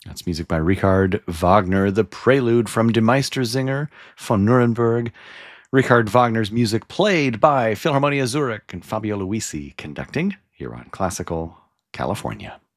That's music by Richard Wagner, the prelude from Die Meistersinger von Nuremberg. Richard Wagner's music played by Philharmonia Zurich and Fabio Luisi conducting here on Classical California.